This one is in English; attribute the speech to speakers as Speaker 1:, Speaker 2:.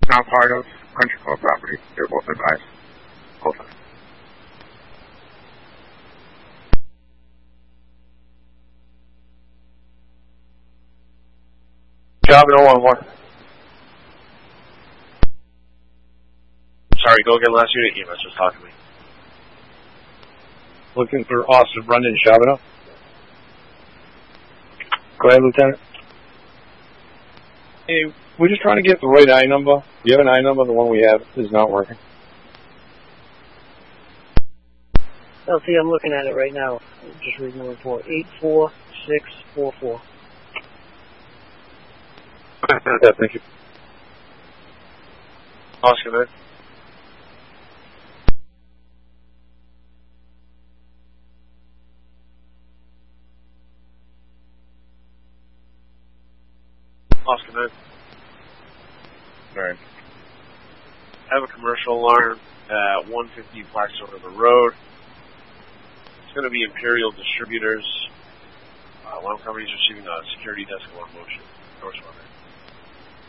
Speaker 1: not part of Country Club property. They're both advised. Both of them.
Speaker 2: Job 011.
Speaker 3: Sorry, go again. Last unit. EMS was talking to me.
Speaker 2: Looking for Officer Brendan Chabot. Go ahead, Lieutenant. Hey, we're just trying to get the right I number. Do you have an I number? The one we have is not working.
Speaker 4: LT, I'm looking at it right now. I'm just reading the report. 84644.
Speaker 2: Yeah, thank you.
Speaker 3: Oscar, man. Oscar, man. Alright. I have a commercial alarm at 150 Blackstone River Road. It's going to be Imperial Distributors. Alarm company's receiving a security desk alarm motion. Northwestern.